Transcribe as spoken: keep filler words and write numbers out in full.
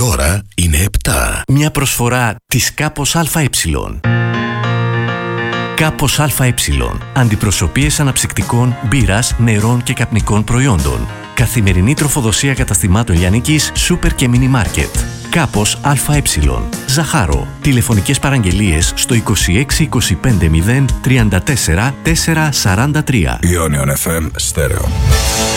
ώρα είναι επτά. Μια προσφορά της Κάπος ΑΕ. Κάπος ΑΕ. Αντιπροσωπείες αναψυκτικών, μπύρας, νερών και καπνικών προϊόντων. Καθημερινή τροφοδοσία καταστημάτων λιανικής, σούπερ και μίνι μάρκετ. Κάπος ΑΕ. Ζαχάρο. Τηλεφωνικές παραγγελίες στο είκοσι έξι είκοσι πέντε μηδέν τριάντα τέσσερα τετρακόσια σαράντα τρία. Ionion εφ εμ Stereo.